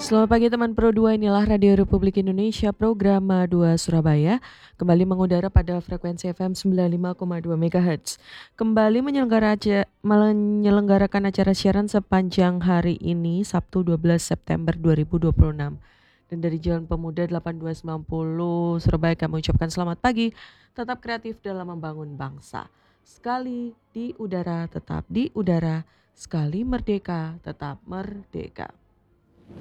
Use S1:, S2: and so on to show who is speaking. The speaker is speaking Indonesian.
S1: Selamat pagi teman Pro 2, inilah Radio Republik Indonesia program 2 Surabaya kembali mengudara pada frekuensi FM 95,2 MHz. Kembali menyelenggarakan acara siaran sepanjang hari ini Sabtu 12 September 2026. Dan dari Jalan Pemuda 8290 Surabaya kami ucapkan selamat pagi, tetap kreatif dalam membangun bangsa. Sekali di udara tetap di udara, sekali merdeka tetap merdeka.